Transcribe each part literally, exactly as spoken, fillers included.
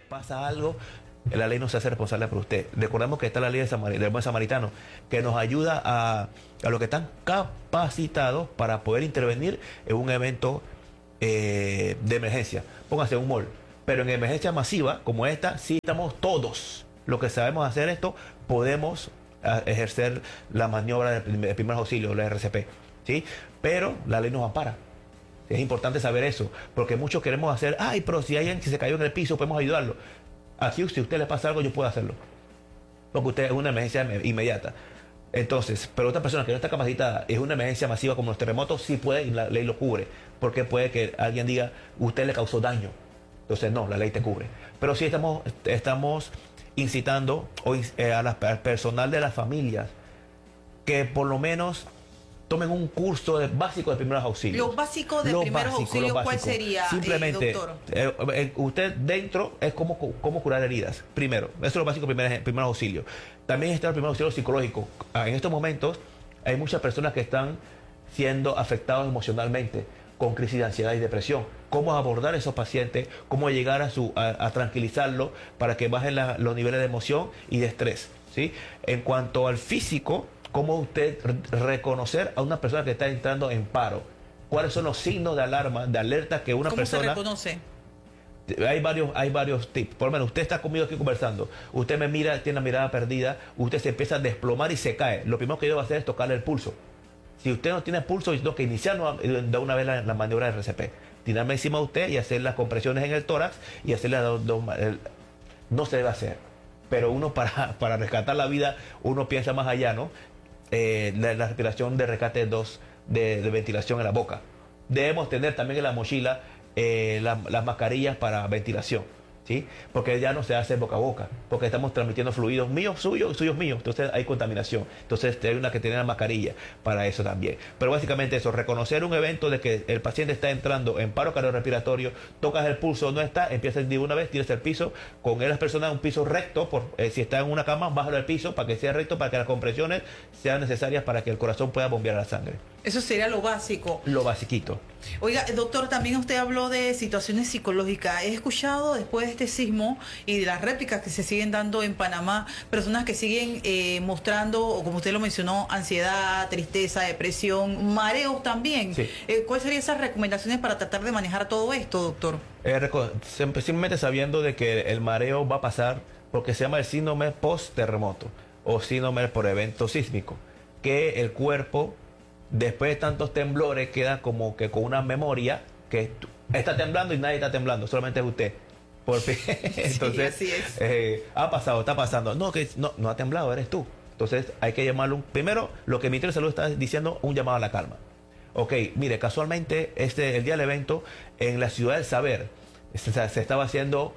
pasa algo, la ley no se hace responsable por usted. Recordemos que está la ley del, Samar del buen samaritano, que nos ayuda a, a los que están capacitados para poder intervenir en un evento eh, de emergencia. Póngase un mall. Pero en emergencia masiva como esta, sí estamos todos los que sabemos hacer esto, podemos a, ejercer la maniobra de, de primer auxilio, la R C P, ¿sí? Pero la ley nos ampara. Es importante saber eso, porque muchos queremos hacer, ay, pero si hay alguien que se cayó en el piso, podemos ayudarlo. Aquí, si a usted le pasa algo, yo puedo hacerlo. Porque usted es una emergencia inmediata. Entonces, pero otra persona que no está capacitada, es una emergencia masiva como los terremotos, sí puede y la ley lo cubre. Porque puede que alguien diga, usted le causó daño. Entonces, no, la ley te cubre. Pero sí estamos, estamos incitando eh, a la, al personal de las familias que por lo menos tomen un curso de, básico de primeros auxilios. Lo básico de lo primeros básico, auxilios, ¿cuál básico. sería, Simplemente, eh, doctor? Eh, eh, usted dentro es cómo, cómo curar heridas. Primero, eso es lo básico de primer, primeros auxilios. También está el primer auxilio psicológico. Ah, en estos momentos hay muchas personas que están siendo afectados emocionalmente con crisis de ansiedad y depresión. Cómo abordar a esos pacientes, cómo llegar a, su, a, a tranquilizarlos para que bajen la, los niveles de emoción y de estrés, ¿sí? En cuanto al físico, cómo usted reconocer a una persona que está entrando en paro. ¿Cuáles son los signos de alarma, de alerta que una ¿Cómo persona... ¿Cómo se reconoce? Hay varios, hay varios tips. Por lo menos usted está conmigo aquí conversando. Usted me mira, tiene la mirada perdida. Usted se empieza a desplomar y se cae. Lo primero que yo voy a hacer es tocarle el pulso. Si usted no tiene pulso, yo tengo que iniciar de una vez la, la maniobra de R C P. Tirarme encima de usted y hacer las compresiones en el tórax y hacerle dos, dos, el, no se debe hacer. Pero uno para, para rescatar la vida, uno piensa más allá, ¿no? Eh, la, la respiración de rescate dos de, de ventilación en la boca. Debemos tener también en la mochila eh, la, las mascarillas para ventilación, ¿sí? Porque ya no se hace boca a boca, porque estamos transmitiendo fluidos míos, suyos, suyos míos, entonces hay contaminación. Entonces hay una que tiene la mascarilla para eso también. Pero básicamente eso, reconocer un evento de que el paciente está entrando en paro cardiorrespiratorio, tocas el pulso, no está, empiezas de una vez, tiras el piso, con las personas un piso recto, por, eh, si está en una cama, bájalo al piso para que sea recto, para que las compresiones sean necesarias para que el corazón pueda bombear la sangre. Eso sería lo básico. Lo basiquito. Oiga, doctor, también usted habló de situaciones psicológicas. He escuchado después de este sismo y de las réplicas que se siguen dando en Panamá, personas que siguen eh, mostrando, o como usted lo mencionó, ansiedad, tristeza, depresión, mareos también. Sí. Eh, ¿Cuáles serían esas recomendaciones para tratar de manejar todo esto, doctor? Eh, simplemente sabiendo de que el mareo va a pasar porque se llama el síndrome post-terremoto o síndrome por evento sísmico, que el cuerpo, después de tantos temblores, queda como que con una memoria que está temblando y nadie está temblando, solamente es usted. Por fin. Entonces, sí, así es. Eh, ha pasado, está pasando. No, que no, no ha temblado, eres tú. Entonces hay que llamarlo. Un, primero, lo que el Ministerio de Salud está diciendo, un llamado a la calma. Ok, mire, casualmente, este, el día del evento, en la Ciudad del Saber, se, se estaba haciendo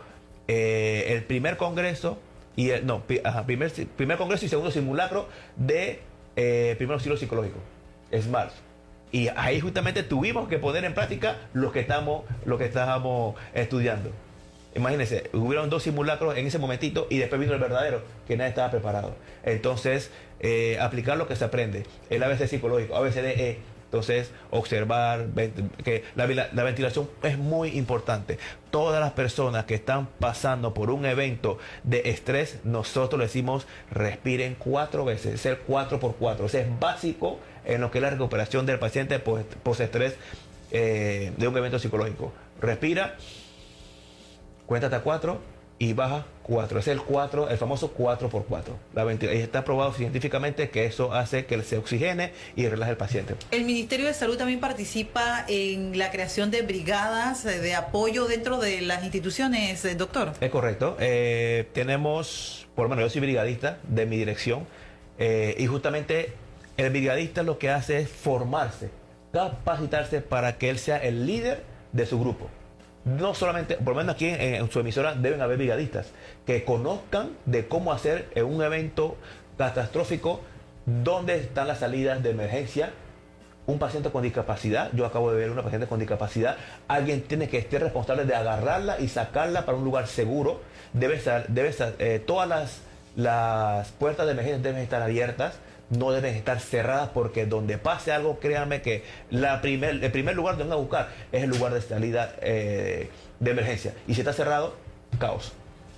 eh, el primer congreso, y el, no, ajá, primer, primer congreso y segundo simulacro de eh, primer auxilio psicológico. SMART. Y ahí justamente tuvimos que poner en práctica lo que estamos, lo que estábamos estudiando. Imagínense, hubieron dos simulacros en ese momentito y después vino el verdadero, que nadie estaba preparado. Entonces, eh, aplicar lo que se aprende, el A B C psicológico, A B C D E. Entonces, observar que la, la ventilación es muy importante. Todas las personas que están pasando por un evento de estrés, nosotros le decimos respiren cuatro veces, es el cuatro por cuatro. Ese es básico en lo que es la recuperación del paciente post-estrés eh, de un evento psicológico. Respira, cuenta hasta cuatro y baja cuatro. Es el cuatro, el famoso cuatro por cuatro. La ventilación está probado científicamente que eso hace que se oxigene y relaje al paciente. El Ministerio de Salud también participa en la creación de brigadas de apoyo dentro de las instituciones, doctor. Es correcto. Eh, tenemos, por lo menos yo soy brigadista de mi dirección, eh, y justamente el brigadista lo que hace es formarse, capacitarse para que él sea el líder de su grupo. No solamente, por lo menos aquí en, en su emisora deben haber brigadistas que conozcan de cómo hacer en un evento catastrófico, dónde están las salidas de emergencia. Un paciente con discapacidad, yo acabo de ver una paciente con discapacidad, alguien tiene que estar responsable de agarrarla y sacarla para un lugar seguro. Debe estar, debe estar, eh, todas las, las puertas de emergencia deben estar abiertas, no deben estar cerradas, porque donde pase algo, créanme que la primer, el primer lugar donde van a buscar es el lugar de salida eh, de emergencia. Y si está cerrado, caos.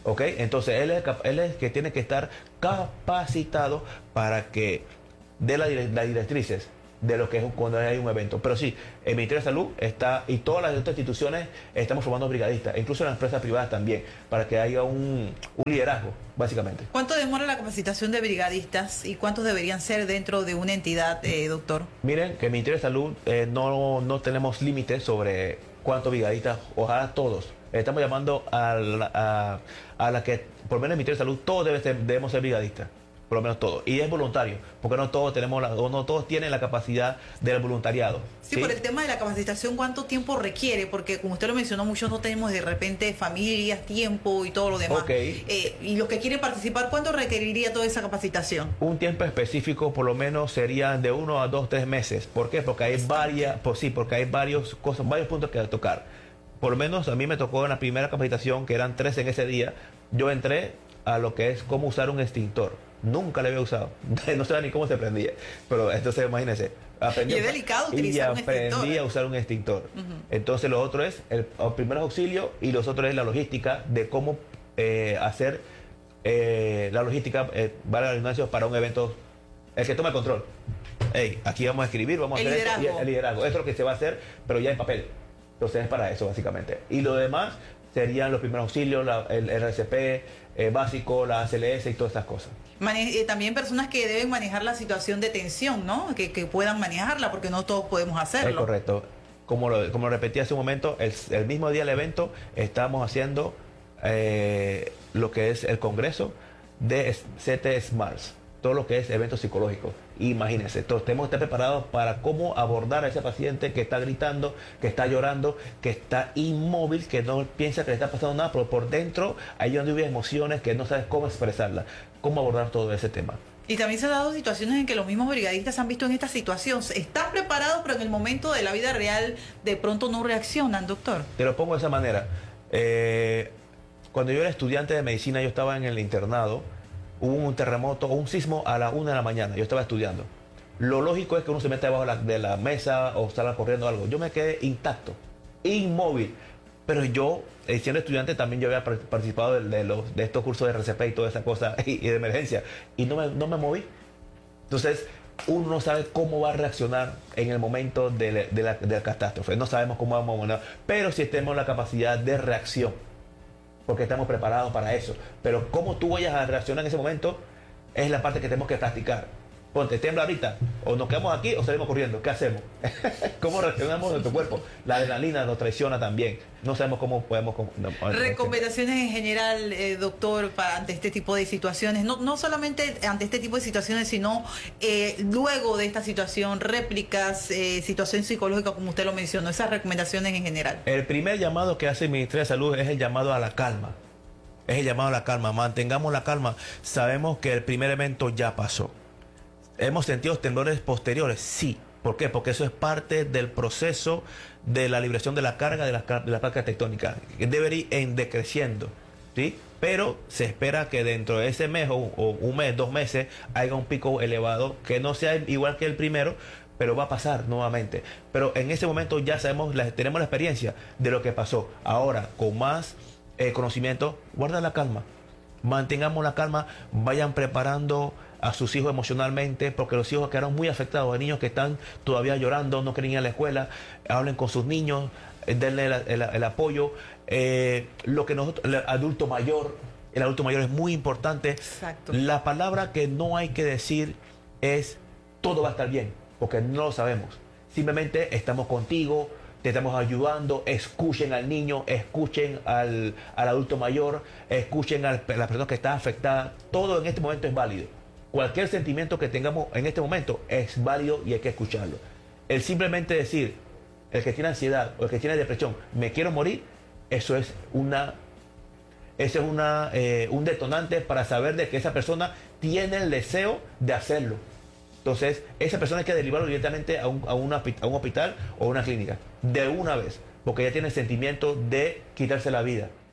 ¿Ok? Entonces él es, él es que tiene que estar capacitado para que dé la dire- las directrices de lo que es un- cuando hay un evento. Pero sí, el Ministerio de Salud está, y todas las otras instituciones estamos formando brigadistas, incluso las empresas privadas también, para que haya un, un liderazgo, básicamente. ¿Cuánto demora la capacitación de brigadistas y cuántos deberían ser dentro de una entidad, eh, doctor? Miren que el Ministerio de Salud eh, no, no tenemos límites sobre cuántos brigadistas, ojalá todos. Estamos llamando a la, a, a la que, por lo menos el Ministerio de Salud, todos debe ser- debemos ser brigadistas. Por lo menos todos. Y es voluntario, porque no todos tenemos la, o no todos tienen la capacidad del voluntariado. Sí, por el tema de la capacitación, ¿cuánto tiempo requiere? Porque como usted lo mencionó, muchos no tenemos de repente familias, tiempo y todo lo demás. Ok. Eh, y los que quieren participar, ¿cuánto requeriría toda esa capacitación? Un tiempo específico por lo menos sería de uno a dos, tres meses. ¿Por qué? Porque hay varias, pues sí, porque hay varios cosas, varios puntos que tocar. Por lo menos a mí me tocó en la primera capacitación, que eran tres en ese día, yo entré a lo que es cómo usar un extintor. Nunca le había usado. No sabía ni cómo se prendía. Pero entonces imagínense. Aprendí Y es a- delicado y utilizar un aprendí extintor. a usar un extintor. Entonces lo otro es el, el primer auxilio y los otros es la logística de cómo eh, hacer eh, la logística, eh, valga la redundancia, para un evento. El que toma el control. Hey, aquí vamos a escribir, vamos a El hacer esto, y liderazgo. el liderazgo. Eso es lo que se va a hacer, pero ya en papel. Entonces es para eso, básicamente. Y lo demás serían los primeros auxilios, la- el R C P eh, básico, la A C L S y todas estas cosas. Mane- eh, también personas que deben manejar la situación de tensión, ¿no? Que, que puedan manejarla, porque no todos podemos hacerlo. Es correcto. Como lo, como lo repetí hace un momento, el, el mismo día del evento estamos haciendo eh, lo que es el congreso de C T Smarts, todo lo que es eventos psicológicos. Imagínense, todos tenemos que estar preparados para cómo abordar a ese paciente que está gritando, que está llorando, que está inmóvil, que no piensa que le está pasando nada, pero por dentro hay una lluvia de emociones que no sabes cómo expresarla, cómo abordar todo ese tema. Y también se han dado situaciones en que los mismos brigadistas se han visto en esta situación. Están preparados, pero en el momento de la vida real de pronto no reaccionan, doctor. Te lo pongo de esa manera. Eh, cuando yo era estudiante de medicina, yo estaba en el internado, hubo un terremoto o un sismo a la una de la mañana, yo estaba estudiando. Lo lógico es que uno se mete debajo de la, de la mesa o salga corriendo algo. Yo me quedé intacto, inmóvil. Pero yo, eh, siendo estudiante, también yo había par- participado de, de los, de estos cursos de R C P y toda esa cosa y, y de emergencia. Y no me, no me moví. Entonces, uno no sabe cómo va a reaccionar en el momento de, la- de la, de la catástrofe. No sabemos cómo vamos a mover, pero sí tenemos la capacidad de reacción, porque estamos preparados para eso. Pero cómo tú vayas a reaccionar en ese momento es la parte que tenemos que practicar. Ponte, tembla ahorita, o nos quedamos aquí o salimos corriendo. ¿Qué hacemos? ¿Cómo reaccionamos nuestro cuerpo? La adrenalina nos traiciona también. No sabemos cómo podemos... com- no, Recomendaciones en general, eh, doctor, para ante este tipo de situaciones, no, no solamente ante este tipo de situaciones, sino eh, luego de esta situación, réplicas, eh, situación psicológica, como usted lo mencionó, esas recomendaciones en general. El primer llamado que hace el Ministerio de Salud es el llamado a la calma. Es el llamado a la calma. Mantengamos la calma. Sabemos que el primer evento ya pasó. ¿Hemos sentido temblores posteriores? Sí. ¿Por qué? Porque eso es parte del proceso de la liberación de la carga de las, car- de las placas tectónicas. Que debe ir en decreciendo, ¿sí? Pero se espera que dentro de ese mes o, o un mes, dos meses, haya un pico elevado que no sea igual que el primero, pero va a pasar nuevamente. Pero en ese momento ya sabemos, la- tenemos la experiencia de lo que pasó. Ahora, con más eh, conocimiento, guarda la calma. Mantengamos la calma, vayan preparando a sus hijos emocionalmente, porque los hijos quedaron muy afectados. Hay niños que están todavía llorando, no quieren ir a la escuela. Hablen con sus niños, eh, denle el, el- el apoyo. Eh, lo que nosotros, el adulto mayor, el adulto mayor es muy importante. Exacto. La palabra que no hay que decir es todo va a estar bien, porque no lo sabemos. Simplemente estamos contigo, te estamos ayudando. Escuchen al niño, escuchen al, al adulto mayor, escuchen a la persona que está afectada. Todo en este momento es válido. Cualquier sentimiento que tengamos en este momento es válido y hay que escucharlo. El simplemente decir, el que tiene ansiedad o el que tiene depresión, me quiero morir, eso es una, eso es una, eh, un detonante para saber de que esa persona tiene el deseo de hacerlo. Entonces, esa persona hay que derivarlo directamente a un, a una, a un hospital o una clínica, de una vez, porque ya tiene el sentimiento de quitarse la vida.